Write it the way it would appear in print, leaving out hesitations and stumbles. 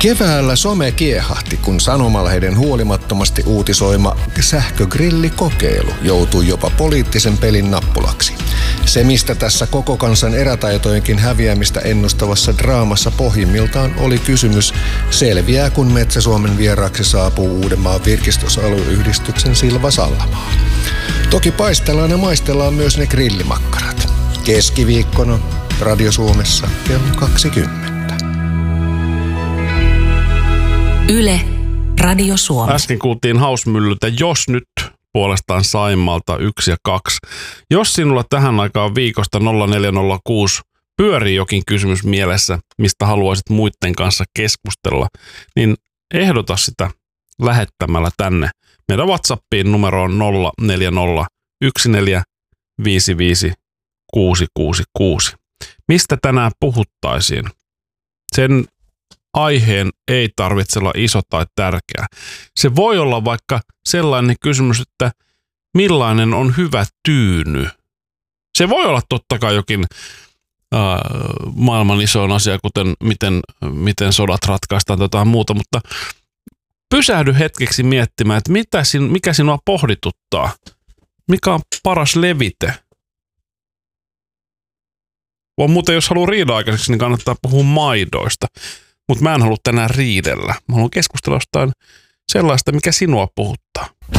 Keväällä some kiehahti, kun sanomalehden huolimattomasti uutisoima sähkögrillikokeilu joutui jopa poliittisen pelin nappulaksi. Se, mistä tässä koko kansan erätaitojenkin häviämistä ennustavassa draamassa pohjimmiltaan oli kysymys, selviää kun Metsä-Suomen vieraaksi saapuu Uudenmaan virkistysalueyhdistyksen Silva Sallamaa. Toki paistellaan ja maistellaan myös ne grillimakkarat. Keskiviikkona Radio Suomessa kello 20. Yle, Radio Suomi. Äsken kuultiin Hausmyllyltä Jos nyt puolestaan Saimalta 1 ja 2. Jos sinulla tähän aikaan viikosta 0406 pyörii jokin kysymys mielessä, mistä haluaisit muiden kanssa keskustella, niin ehdota sitä lähettämällä tänne meidän WhatsAppiin numeroon 0414555666. Mistä tänään puhuttaisiin? Sen aiheen ei tarvitse olla iso tai tärkeä. Se voi olla vaikka sellainen kysymys, että millainen on hyvä tyyny. Se voi olla totta kai jokin maailman isoin asia, kuten miten sodat ratkaistaan tai jotain muuta, mutta pysähdy hetkeksi miettimään, että mikä sinua pohdituttaa. Mikä on paras levite? Muuten jos haluaa riida-aikaiseksi, niin kannattaa puhua maidoista. Mutta mä en halua tänään riidellä. Mä haluan keskustella jostain sellaista, mikä sinua puhuttaa.